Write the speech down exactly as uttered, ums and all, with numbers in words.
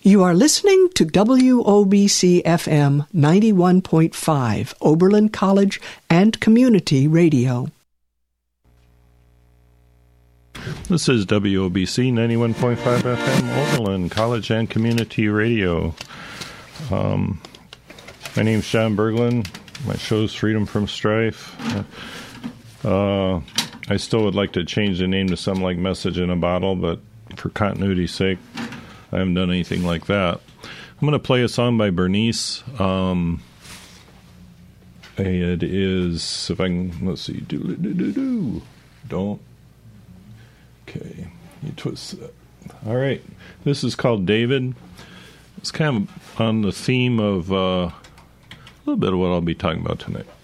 You are listening to W O B C F M ninety-one point five, Oberlin College and Community Radio. This is W O B C ninety-one point five F M, Oberlin College and Community Radio. Um, my name's John Berglund. My show's Freedom from Strife. Uh, I still would like to change the name to something like Message in a Bottle, but for continuity's sake, I haven't done anything like that. I'm going to play a song by Bernice. Um, it is, if I can, let's see, do do do do. Don't. Okay, you twist that. All right, this is called David. It's kind of on the theme of uh, a little bit of what I'll be talking about tonight.